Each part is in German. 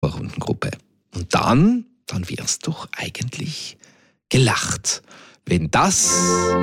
Vorrundengruppe. Und dann wär's doch eigentlich gelacht, wenn das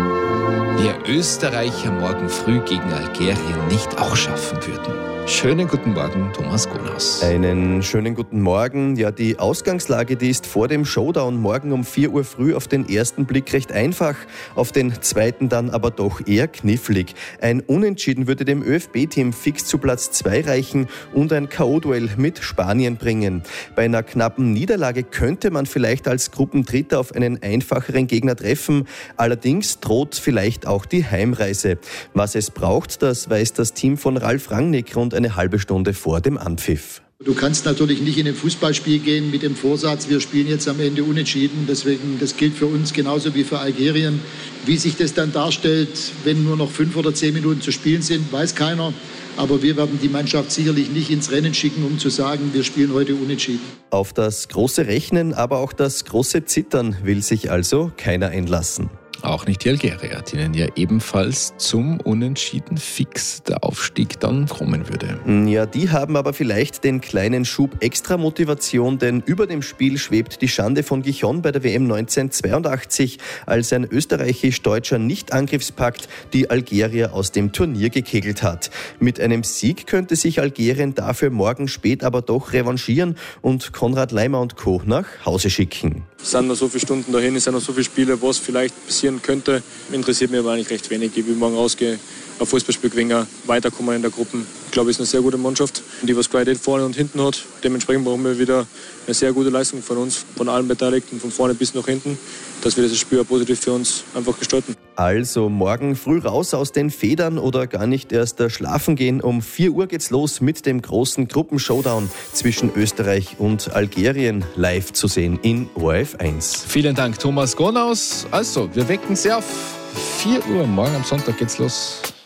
wir Österreicher morgen früh gegen Algerien nicht auch schaffen würden. Schönen guten Morgen, Thomas Gonaus. Einen schönen guten Morgen. Ja, die Ausgangslage, die ist vor dem Showdown morgen um 4 Uhr früh auf den ersten Blick recht einfach, auf den zweiten dann aber doch eher knifflig. Ein Unentschieden würde dem ÖFB-Team fix zu Platz 2 reichen und ein K.O.-Duell mit Spanien bringen. Bei einer knappen Niederlage könnte man vielleicht als Gruppendritter auf einen einfacheren Gegner treffen. Allerdings droht vielleicht auch die Heimreise. Was es braucht, das weiß das Team von Ralf Rangnick rund eine halbe Stunde vor dem Anpfiff. Du kannst natürlich nicht in ein Fußballspiel gehen mit dem Vorsatz, wir spielen jetzt am Ende unentschieden. Deswegen, das gilt für uns genauso wie für Algerien. Wie sich das dann darstellt, wenn nur noch 5 oder 10 Minuten zu spielen sind, weiß keiner. Aber wir werden die Mannschaft sicherlich nicht ins Rennen schicken, um zu sagen, wir spielen heute unentschieden. Auf das große Rechnen, aber auch das große Zittern will sich also keiner einlassen. Auch nicht die Algerier, denen ja ebenfalls zum Unentschieden fix der Aufstieg dann kommen würde. Ja, die haben aber vielleicht den kleinen Schub extra Motivation, denn über dem Spiel schwebt die Schande von Gijon bei der WM 1982, als ein österreichisch-deutscher Nicht-Angriffspakt die Algerier aus dem Turnier gekegelt hat. Mit einem Sieg könnte sich Algerien dafür morgen spät aber doch revanchieren und Konrad Laimer und Co. nach Hause schicken. Es sind noch so viele Stunden dahin, es sind noch so viele Spiele, was vielleicht passieren könnte. Interessiert mich aber eigentlich recht wenig. Ich will morgen rausgehen, ein Fußballspiel gewinnen, weiterkommen in der Gruppe. Ich glaube, es ist eine sehr gute Mannschaft, die was Qualität vorne und hinten hat. Dementsprechend brauchen wir wieder eine sehr gute Leistung von uns, von allen Beteiligten, von vorne bis nach hinten, dass wir dieses Spiel positiv für uns einfach gestalten. Also morgen früh raus aus den Federn oder gar nicht erst schlafen gehen. Um 4 Uhr geht's los mit dem großen Gruppenshowdown zwischen Österreich und Algerien, live zu sehen in ORF1. Vielen Dank, Thomas Gonaus. Also, wir wecken Sie auf 4 Uhr. Morgen am Sonntag geht's los.